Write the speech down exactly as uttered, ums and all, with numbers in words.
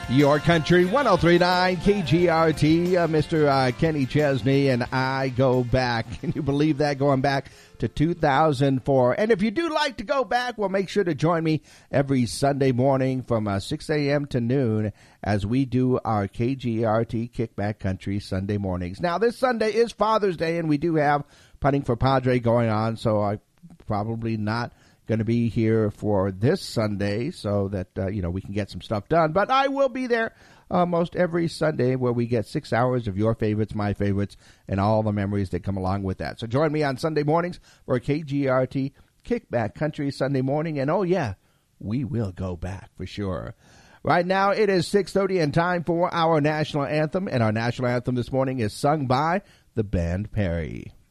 Your Country one oh three point nine K G R T, uh, Mister Uh, Kenny Chesney, and I go back. Can you believe that? Going back to two thousand four. And if you do like to go back, well, make sure to join me every Sunday morning from uh, six a.m. to noon as we do our K G R T Kickback Country Sunday mornings. Now, this Sunday is Father's Day, and we do have Putting for Padre going on, so I probably not going to be here for this Sunday so that, uh, you know, we can get some stuff done. But I will be there almost every Sunday where we get six hours of your favorites, my favorites, and all the memories that come along with that. So join me on Sunday mornings for a K G R T Kickback Country Sunday morning. And, oh, yeah, we will go back for sure. Right now it is six thirty and time for our national anthem. And our national anthem this morning is sung by the band Perry.